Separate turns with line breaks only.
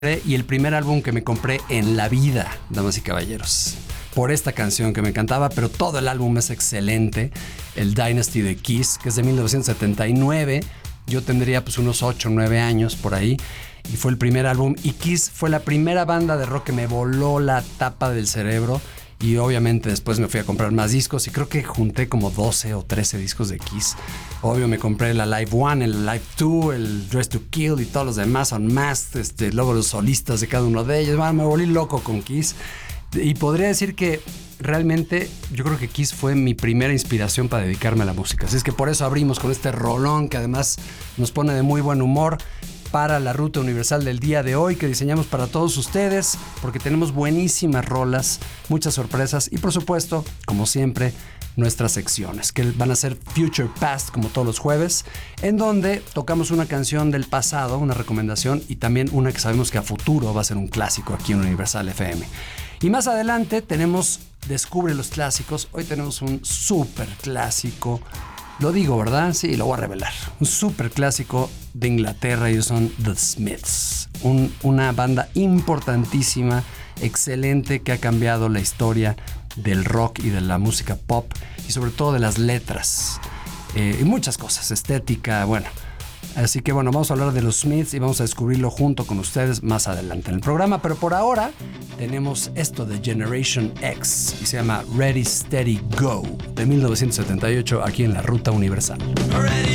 y el primer álbum que me compré en la vida, damas y caballeros, por esta canción que me encantaba, pero todo el álbum es excelente, el Dynasty de Kiss, que es de 1979. Yo tendría pues unos 8 o 9 años por ahí, y fue el primer álbum, y Kiss fue la primera banda de rock que me voló la tapa del cerebro. Y obviamente después me fui a comprar más discos y creo que junté como 12 o 13 discos de Kiss. Obvio me compré la Live 1, el Live 2, el Dress to Kill y todos los demás, Unmasked, luego los solistas de cada uno de ellos. Bueno, me volví loco con Kiss. Y podría decir que realmente yo creo que Kiss fue mi primera inspiración para dedicarme a la música. Así es que por eso abrimos con este rolón que además nos pone de muy buen humor para la ruta universal del día de hoy que diseñamos para todos ustedes, porque tenemos buenísimas rolas, muchas sorpresas y por supuesto, como siempre, nuestras secciones que van a ser Future Past como todos los jueves, en donde tocamos una canción del pasado, una recomendación y también una que sabemos que a futuro va a ser un clásico aquí en Universal FM. Y más adelante tenemos Descubre los clásicos. Hoy tenemos un súper clásico. Lo digo, ¿verdad? Sí, lo voy a revelar. Un súper clásico de Inglaterra, ellos son The Smiths. Una banda importantísima, excelente, que ha cambiado la historia del rock y de la música pop y sobre todo de las letras. Y muchas cosas, estética, bueno. Así que bueno, vamos a hablar de los Smiths y vamos a descubrirlo junto con ustedes más adelante en el programa. Pero por ahora tenemos esto de Generation X y se llama Ready, Steady, Go de 1978 aquí en la Ruta Universal.